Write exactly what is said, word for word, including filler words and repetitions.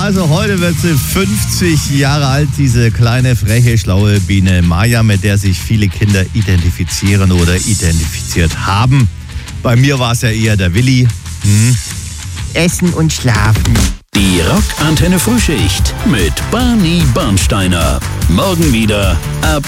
also heute wird sie fünfzig Jahre alt, diese kleine, freche, schlaue Biene Maya, mit der sich viele Kinder identifizieren oder identifiziert haben. Bei mir war es ja eher der Willi. Hm. Essen und schlafen. Die Rock-Antenne Frühschicht mit Barney Bernsteiner. Morgen wieder ab